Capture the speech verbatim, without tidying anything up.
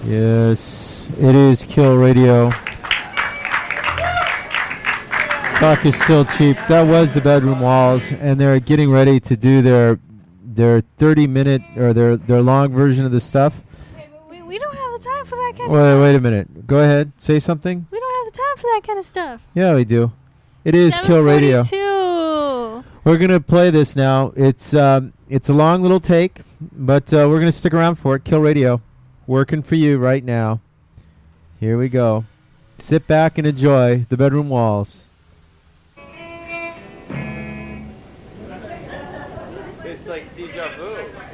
Yes, it is Kill Radio. Talk is still cheap. That was the Bedroom Walls, and they're getting ready to do their their thirty minute or their their long version of the stuff. Okay, but we, we don't have the time for that kind Wait, of stuff. wait a minute. Go ahead. Say something. We don't have the time for that kind of stuff. Yeah, we do. It is Kill Radio. seven forty-two. We're gonna play this now. It's um, it's a long little take, but uh, we're gonna stick around for it. Kill Radio, working for you right now. Here we go. Sit back and enjoy the Bedroom Walls. It's like deja vu.